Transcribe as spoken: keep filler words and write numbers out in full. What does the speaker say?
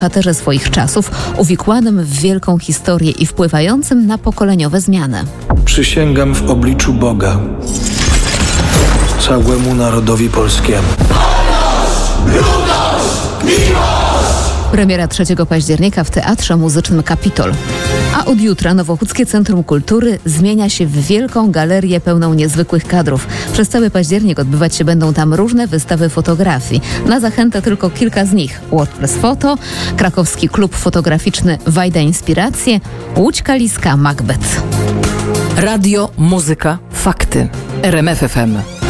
bohaterze swoich czasów, uwikłanym w wielką historię i wpływającym na pokoleniowe zmiany. Przysięgam w obliczu Boga całemu narodowi polskiemu. Premiera trzeciego października w Teatrze Muzycznym Kapitol. A od jutra Nowochódzkie Centrum Kultury zmienia się w wielką galerię pełną niezwykłych kadrów. Przez cały październik odbywać się będą tam różne wystawy fotografii. Na zachętę tylko kilka z nich. WordPress Foto, krakowski klub fotograficzny Wajda Inspiracje, Łódź Kaliska Macbeth. Radio, muzyka, fakty. R M F F M.